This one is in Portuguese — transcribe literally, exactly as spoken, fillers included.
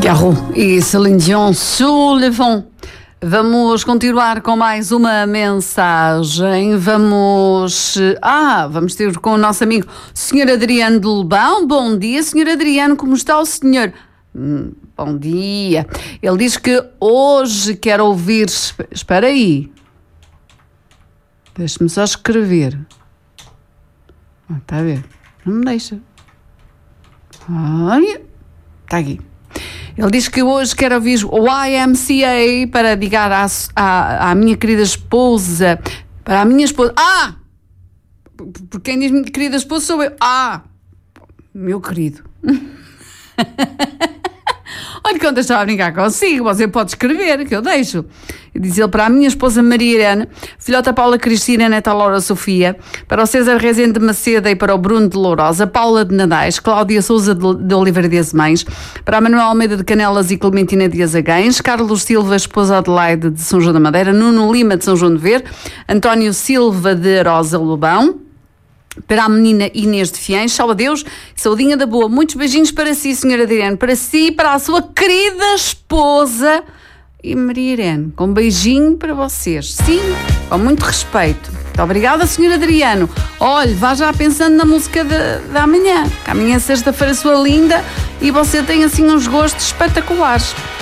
Garou e Céline Dion, Sous le vent. Vamos continuar com mais uma mensagem. Vamos... Ah, vamos ter com o nosso amigo senhor Adriano de Lobão. Bom dia, senhor Adriano, como está o senhor? Hum, bom dia. Ele diz que hoje quer ouvir... Espera aí. Deixa-me só escrever. Ah, está a ver? Não me deixa. Olha. Está aqui. Ele diz que hoje quer ouvir o Y M C A para ligar à, à, à minha querida esposa. Para a minha esposa. Ah! Porque quem diz minha querida esposa sou eu. Ah! Meu querido. Olha, quando eu estava a brincar consigo, você pode escrever, que eu deixo. Diz ele para a minha esposa Maria Irene, filhota Paula Cristina, neta Laura Sofia, para o César Rezende de Maceda e para o Bruno de Lourosa, Paula de Nadais, Cláudia Souza de, de Oliveira de Azemães, para a Manuel Almeida de Canelas e Clementina de Azagães, Carlos Silva, esposa Adelaide de São João da Madeira, Nuno Lima de São João de Ver, António Silva de Rosa Lobão, para a menina Inês de Fiães, tchau, adeus, saudinha da boa, muitos beijinhos para si, senhora Adriano, para si e para a sua querida esposa e Maria Irene, com um beijinho para vocês, sim, com muito respeito. Muito obrigada, senhor Adriano. Olhe, vá já pensando na música de, de amanhã, que amanhã é sexta-feira sua linda e você tem assim uns gostos espetaculares.